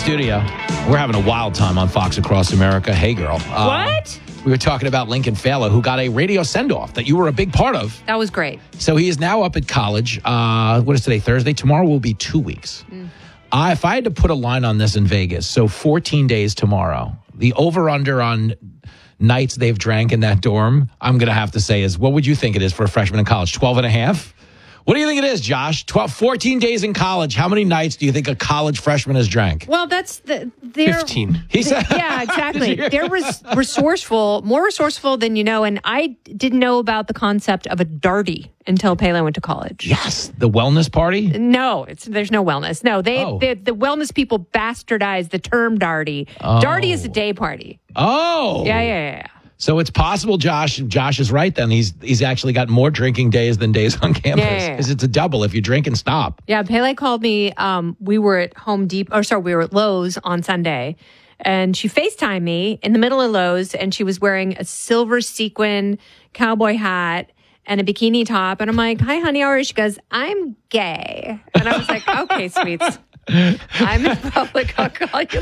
studio. We're having a wild time on Fox Across America. Hey, girl. What? We were talking about Lincoln Fala, who got a radio send-off that you were a big part of. That was great. So he is now up at college. What is today? Thursday? Tomorrow will be 2 weeks. If I had to put a line on this in Vegas, so 14 days tomorrow, the over-under on nights they've drank in that dorm, I'm going to have to say is, what would you think it is for a freshman in college? 12 and a half? What do you think it is, Josh? 14 days in college. How many nights do you think a college freshman has drank? Well, that's they're 15. He said, yeah, exactly. They're resourceful, more resourceful than you know. And I didn't know about the concept of a darty until Pele went to college. yes, the wellness party? No, there's no wellness. No, the wellness people bastardized the term darty. Darty is a day party. Oh. Yeah. So it's possible, Josh is right then. He's actually got more drinking days than days on campus. Because it's a double if you drink and stop. Yeah, Pele called me. We were at we were at Lowe's on Sunday. And she FaceTimed me in the middle of Lowe's. And she was wearing a silver sequin cowboy hat and a bikini top. And I'm like, hi, honey, how are you? She goes, I'm gay. And I was like, okay, sweets. I'm in public. I'll call you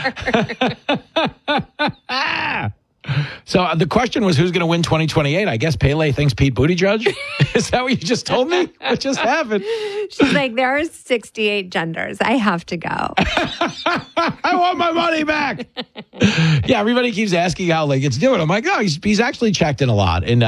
later. So the question was, who's going to win 2028? I guess Pele thinks Pete Buttigieg. Is that what you just told me? What just happened? She's like, there are 68 genders. I have to go. I want my money back. Yeah, everybody keeps asking how it's doing. I'm like, no, he's actually checked in a lot. And,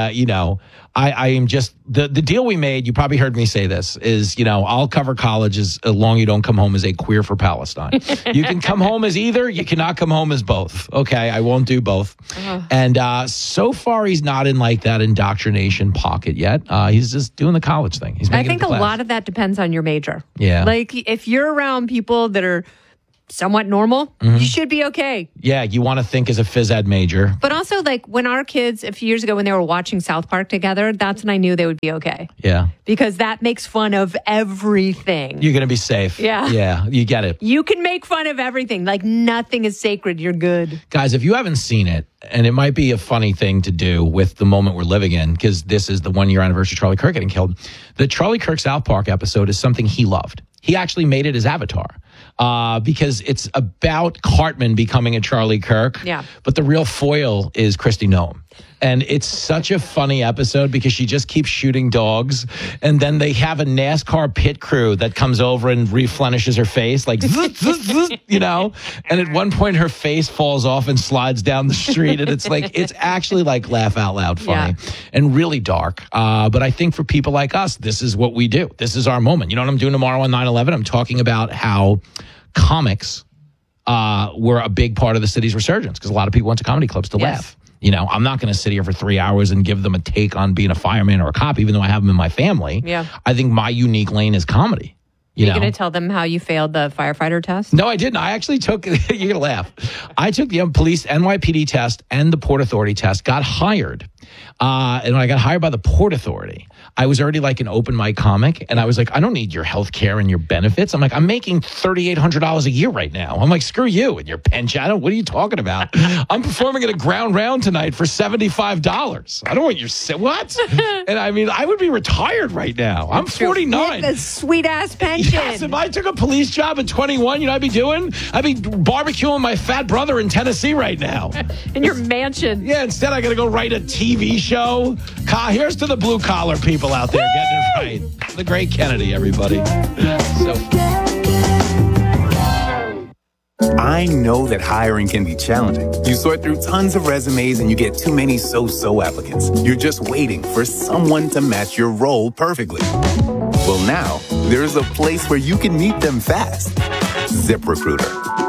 I am just, the deal we made, you probably heard me say this, is, I'll cover college as long you don't come home as a queer for Palestine. You can come home as either. You cannot come home as both. Okay, I won't do both. And so far, he's not in that indoctrination pocket yet. He's just doing the college thing. I think a lot of that depends on your major. Yeah. If you're around people that are somewhat normal, you should be okay. Yeah, you want to think as a phys ed major. But also, when our kids, a few years ago, when they were watching South Park together, that's when I knew they would be okay. Yeah. Because that makes fun of everything. You're going to be safe. Yeah. Yeah, you get it. You can make fun of everything. Nothing is sacred. You're good. Guys, if you haven't seen it, and it might be a funny thing to do with the moment we're living in, because this is the 1 year anniversary of Charlie Kirk getting killed. The Charlie Kirk South Park episode is something he loved. He actually made it his avatar because it's about Cartman becoming a Charlie Kirk. Yeah. But the real foil is Kristi Noem. And it's such a funny episode because she just keeps shooting dogs. And then they have a NASCAR pit crew that comes over and replenishes her face, zzz, zzz, zzz, And at one point, her face falls off and slides down the street. And it's actually laugh out loud funny and really dark. But I think for people like us, this is what we do. This is our moment. You know what I'm doing tomorrow on 9/11? I'm talking about how comics were a big part of the city's resurgence because a lot of people went to comedy clubs to laugh. I'm not going to sit here for 3 hours and give them a take on being a fireman or a cop, even though I have them in my family. Yeah. I think my unique lane is comedy. You're going to tell them how you failed the firefighter test? No, I didn't. I actually took, you're going to laugh. I took the police NYPD test and the Port Authority test, got hired. And when I got hired by the Port Authority, I was already an open mic comic. And I was like, I don't need your health care and your benefits. I'm like, I'm making $3,800 a year right now. I'm like, screw you and your pension. What are you talking about? I'm performing at a ground round tonight for $75. I don't want your, what? And I mean, I would be retired right now. I'm 49. With a sweet ass pension. Yes, if I took a police job at 21, I'd be doing? I'd be barbecuing my fat brother in Tennessee right now. In your mansion. Yeah, instead I got to go write a TV show. Here's to the blue collar people out there getting it right. The great Kennedy, everybody. I know that hiring can be challenging. You sort through tons of resumes and you get too many so-so applicants. You're just waiting for someone to match your role perfectly. Well, now there's a place where you can meet them fast. ZipRecruiter.